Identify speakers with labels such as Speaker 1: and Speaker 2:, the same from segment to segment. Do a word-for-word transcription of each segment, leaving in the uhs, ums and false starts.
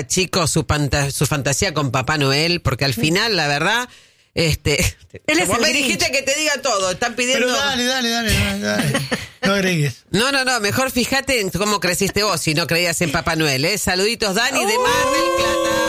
Speaker 1: chicos, su, panta- su fantasía con Papá Noel, porque al final, la verdad, este,
Speaker 2: Él es
Speaker 1: como
Speaker 2: el
Speaker 1: me
Speaker 2: Grinch.
Speaker 1: dijiste que te diga todo, están pidiendo...
Speaker 3: Pero dale, dale, dale, dale, dale. No agregues.
Speaker 1: No, no, no, mejor fíjate en cómo creciste vos si no creías en Papá Noel, ¿eh? Saluditos, Dani, de Mar del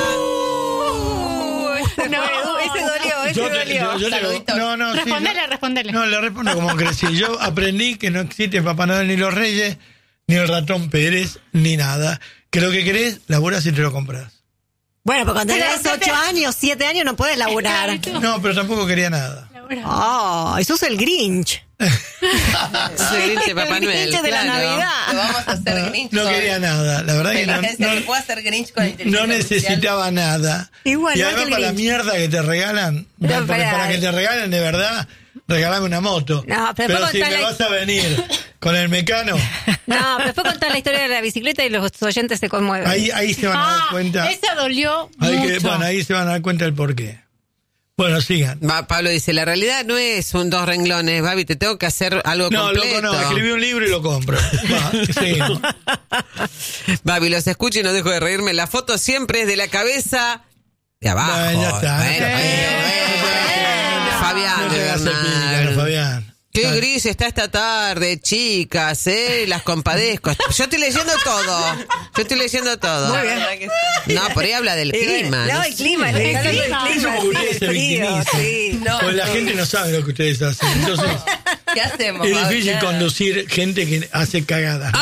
Speaker 1: Plata.
Speaker 2: No, ese dolió, ese
Speaker 3: Yo te-
Speaker 2: dolió.
Speaker 3: yo- yo le digo,
Speaker 4: Saluditos.
Speaker 3: no, no, sí,
Speaker 4: Respondele,
Speaker 3: yo-
Speaker 4: respondele.
Speaker 3: No, le respondo como crecí. Yo aprendí que no existe Papá Noel ni los Reyes, ni el ratón Pérez, ni nada. Que lo que querés, laburás y te lo compras.
Speaker 2: Bueno, pero cuando
Speaker 4: Pero
Speaker 2: tenés
Speaker 4: te-
Speaker 2: ocho años, siete años, no puedes laburar.
Speaker 3: No, pero tampoco quería nada.
Speaker 2: Oh, eso es el Grinch.
Speaker 1: Sos el Grinch de Papá
Speaker 2: El
Speaker 1: Noel,
Speaker 2: Grinch de la
Speaker 1: claro.
Speaker 4: Te
Speaker 2: Navidad.
Speaker 4: vamos a hacer Grinch.
Speaker 3: No
Speaker 4: con-
Speaker 3: quería nada. La verdad que
Speaker 4: La
Speaker 3: no,
Speaker 4: agencia
Speaker 3: no-
Speaker 4: que pueda hacer Grinch con
Speaker 3: no
Speaker 4: inteligencia
Speaker 3: necesitaba nada.
Speaker 2: Igual,
Speaker 3: y
Speaker 2: igual
Speaker 3: además
Speaker 2: que el
Speaker 3: para la
Speaker 2: Grinch.
Speaker 3: mierda que te regalan,
Speaker 2: No,
Speaker 3: porque
Speaker 2: para-
Speaker 3: para que te regalen de verdad, regalame una moto.
Speaker 2: No, pero después
Speaker 3: si me
Speaker 2: contá la-
Speaker 3: vas a venir con el mecano,
Speaker 2: No, pero después contar la historia de la bicicleta y los oyentes se conmueven.
Speaker 3: ahí, ahí se van a dar
Speaker 4: Ah,
Speaker 3: cuenta.
Speaker 4: esa dolió
Speaker 3: Ahí que-
Speaker 4: mucho.
Speaker 3: bueno, ahí se van a dar cuenta del porqué. Bueno, sigan.
Speaker 1: Va, Pablo dice, la realidad no es un dos renglones, Babi, te tengo que hacer algo
Speaker 3: No,
Speaker 1: completo.
Speaker 3: loco, no, escribí un libro y lo compro. Va, seguimos.
Speaker 1: Babi, los escucho y no dejo de reírme. La foto siempre es de la cabeza de abajo.
Speaker 3: Bueno, ya está.
Speaker 1: Bueno,
Speaker 3: Eh,
Speaker 1: bueno, bueno. Fabián,
Speaker 3: No
Speaker 1: de
Speaker 3: te hagas el
Speaker 1: Bernal.
Speaker 3: pícaro, Fabián.
Speaker 1: Qué
Speaker 3: Dale.
Speaker 1: gris está esta tarde, chicas, ¿eh? Las compadezco. Yo estoy leyendo todo. Yo estoy leyendo todo.
Speaker 2: Muy bien.
Speaker 4: La verdad que sí.
Speaker 1: No, por ahí habla del clima.
Speaker 2: No,
Speaker 1: no
Speaker 2: el
Speaker 1: sé.
Speaker 2: clima, el clima, el clima,
Speaker 3: Eso porque ustedes
Speaker 2: sí,
Speaker 3: se
Speaker 2: el frío,
Speaker 3: victimizan.
Speaker 2: sí.
Speaker 4: No,
Speaker 3: Pues la
Speaker 4: no.
Speaker 3: gente no sabe lo que ustedes hacen. Entonces,
Speaker 4: ¿Qué hacemos?
Speaker 3: es
Speaker 4: Babi?
Speaker 3: difícil
Speaker 4: Nada.
Speaker 3: conducir gente que hace cagadas.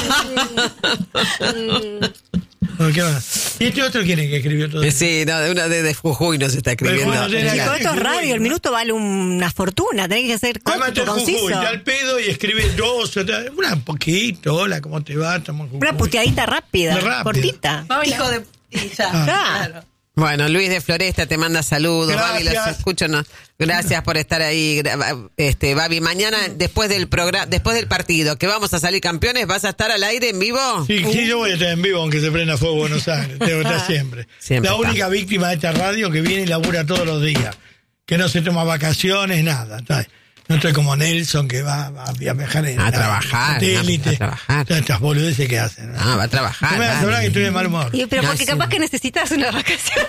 Speaker 3: Bueno, ¿qué más? ¿Y este otro quién es que escribió todo
Speaker 1: Eh,
Speaker 3: esto?
Speaker 1: Sí, no, de una de, de Jujuy nos está escribiendo.
Speaker 3: Pero bueno, de la-
Speaker 2: Chicos, esto es radio, el minuto vale una fortuna, tenés que ser
Speaker 3: Además,
Speaker 2: corto,
Speaker 3: está en
Speaker 2: conciso.
Speaker 3: Jujuy, está al pedo y escribe dos, o tal, una poquito, hola, ¿cómo te va? Estamos en
Speaker 2: Una
Speaker 3: Jujuy.
Speaker 2: puteadita rápida,
Speaker 3: Rápida.
Speaker 2: cortita.
Speaker 4: Hijo de... Y ya,
Speaker 3: Ah.
Speaker 4: claro.
Speaker 1: Bueno, Luis de Floresta te manda saludos. Babi, los
Speaker 3: Gracias.
Speaker 1: escucho. No. Gracias por estar ahí. Gra- Este, Babi, mañana, después del programa, después del partido, que vamos a salir campeones, ¿vas a estar al aire en vivo?
Speaker 3: Sí, sí, yo voy a estar en vivo aunque se prenda fuego Buenos Aires. Tengo que estar siempre.
Speaker 1: Siempre
Speaker 3: la
Speaker 1: está.
Speaker 3: única víctima de esta radio que viene y labura todos los días. Que no se toma vacaciones, nada. ¿Sabes? No estoy como Nelson que va, va a viajar en
Speaker 1: A
Speaker 3: la-
Speaker 1: trabajar,
Speaker 3: satélite.
Speaker 1: a trabajar.
Speaker 3: Todas estas boludeces que hacen. ¿no?
Speaker 1: Ah, va a trabajar.
Speaker 3: No me vas a hablar
Speaker 1: Babi.
Speaker 3: que estoy de mal humor.
Speaker 2: Y, pero
Speaker 1: No,
Speaker 2: porque
Speaker 1: sí.
Speaker 2: capaz que necesitas una vacación.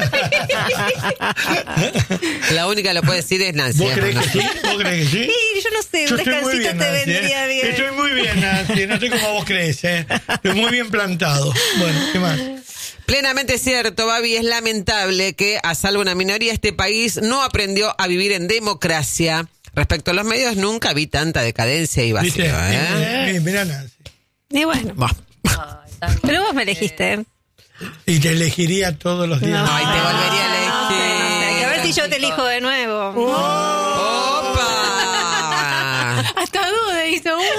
Speaker 1: La única que lo puede decir es Nancy.
Speaker 3: ¿Vos
Speaker 1: ¿eh?
Speaker 3: crees
Speaker 1: No
Speaker 3: que
Speaker 1: sé.
Speaker 3: sí? ¿Vos crees que sí?
Speaker 2: Sí, yo no sé,
Speaker 3: Yo
Speaker 2: un
Speaker 3: estoy muy
Speaker 2: descansito
Speaker 3: bien,
Speaker 2: te
Speaker 3: Nancy,
Speaker 2: vendría
Speaker 3: ¿eh?
Speaker 2: bien.
Speaker 3: Estoy muy bien, Nancy. No estoy como vos crees, ¿eh? Estoy muy bien plantado. Bueno, ¿qué más?
Speaker 1: Plenamente cierto, Babi, es lamentable que, a salvo una minoría, este país no aprendió a vivir en democracia. Respecto a los medios, nunca vi tanta decadencia y vacío,
Speaker 3: ¿Viste?
Speaker 1: ¿eh?
Speaker 3: Eh, Mirá, Nancy.
Speaker 2: Y bueno,
Speaker 1: Buah.
Speaker 4: Ay, tan-
Speaker 2: pero vos me elegiste. ¿eh?
Speaker 3: Y te elegiría todos los días.
Speaker 1: Ay, te volvería a
Speaker 2: No sé,
Speaker 1: elegir.
Speaker 2: no sé, hay que ver si yo te elijo de nuevo.
Speaker 1: ¡Opa!
Speaker 4: Hasta duda hizo. Uh,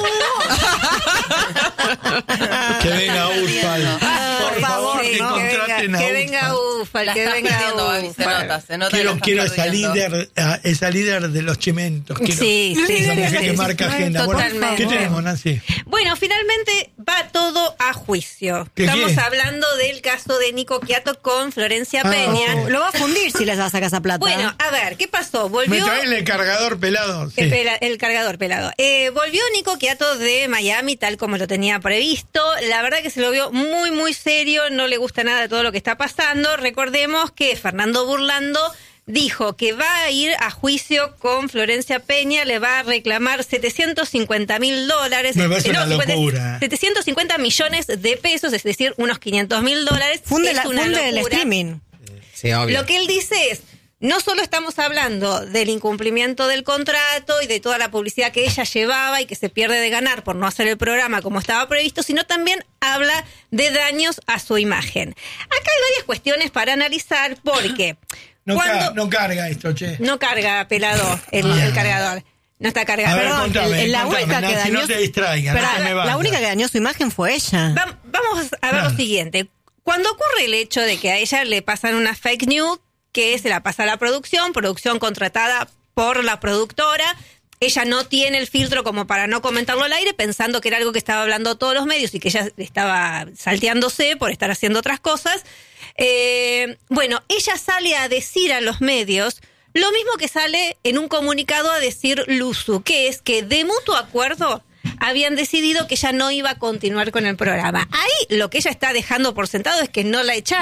Speaker 3: Que venga
Speaker 4: Estás
Speaker 3: Urfal.
Speaker 4: perdiendo.
Speaker 3: Por favor,
Speaker 2: Sí,
Speaker 3: que
Speaker 2: que
Speaker 3: contraten
Speaker 2: venga,
Speaker 3: a
Speaker 2: que venga
Speaker 3: Urfal.
Speaker 2: Ufal,
Speaker 4: La
Speaker 2: que
Speaker 4: estás
Speaker 2: venga
Speaker 4: perdiendo, Babi, se
Speaker 2: Ufal.
Speaker 4: nota, se nota que
Speaker 3: Quiero,
Speaker 4: la
Speaker 3: quiero
Speaker 4: estás
Speaker 3: esa
Speaker 4: perdiendo.
Speaker 3: líder, a esa líder de los chimentos. Quiero,
Speaker 2: Sí, sí,
Speaker 3: esa
Speaker 2: sí,
Speaker 3: mujer
Speaker 2: sí,
Speaker 3: que
Speaker 2: sí.
Speaker 3: marca agenda. Bueno,
Speaker 2: Totalmente.
Speaker 3: ¿qué tenemos, Nancy?
Speaker 2: Bueno, finalmente va todo a juicio.
Speaker 3: ¿Qué
Speaker 2: Estamos
Speaker 3: qué?
Speaker 2: hablando del caso de Nico Quiato con Florencia
Speaker 3: Ah,
Speaker 2: Peña.
Speaker 3: oh.
Speaker 2: Lo va a fundir si les vas a casa plata. Bueno, a ver, ¿qué pasó?
Speaker 3: ¿Me
Speaker 2: Volvió
Speaker 3: traen el cargador pelado? Sí.
Speaker 2: el, pela- el cargador pelado. Eh, volvió Nico Quiato de Miami, tal como lo tenía previsto. La verdad que se lo vio muy, muy serio. No le gusta nada de todo lo que está pasando. Recordemos que Fernando Burlando dijo que va a ir a juicio con Florencia Peña, le va a reclamar setecientos cincuenta mil dólares.
Speaker 3: Me parece
Speaker 2: Eh,
Speaker 3: una
Speaker 2: cincuenta
Speaker 3: locura.
Speaker 2: setecientos cincuenta millones de pesos, es decir, unos quinientos mil dólares.
Speaker 5: Funde,
Speaker 2: Es
Speaker 5: la,
Speaker 2: una
Speaker 5: funde el
Speaker 2: locura.
Speaker 5: streaming.
Speaker 1: Sí, obvio.
Speaker 2: Lo que él dice es, no solo estamos hablando del incumplimiento del contrato y de toda la publicidad que ella llevaba y que se pierde de ganar por no hacer el programa como estaba previsto, sino también habla de daños a su imagen. Acá hay varias cuestiones para analizar porque
Speaker 3: No,
Speaker 2: cuando
Speaker 3: ca- no carga esto, che.
Speaker 2: no carga pelado el, el cargador. No está
Speaker 3: A
Speaker 2: cargado.
Speaker 3: ver,
Speaker 2: Perdón,
Speaker 3: contame,
Speaker 5: el- la
Speaker 3: contame,
Speaker 5: única que
Speaker 3: Nancy,
Speaker 5: dañó-
Speaker 3: no te distraigas,
Speaker 2: Pero
Speaker 3: no te me
Speaker 5: La
Speaker 3: vayas.
Speaker 5: única que dañó su imagen fue ella.
Speaker 2: Va- vamos a ver
Speaker 3: Claro.
Speaker 2: lo siguiente. Cuando ocurre el hecho de que a ella le pasan una fake news, que se la pasa a la producción, producción contratada por la productora, ella no tiene el filtro como para no comentarlo al aire, pensando que era algo que estaba hablando todos los medios y que ella estaba salteándose por estar haciendo otras cosas. Eh, bueno, ella sale a decir a los medios lo mismo que sale en un comunicado a decir Luzu, que es que de mutuo acuerdo habían decidido que ella no iba a continuar con el programa. Ahí lo que ella está dejando por sentado es que no la echaron.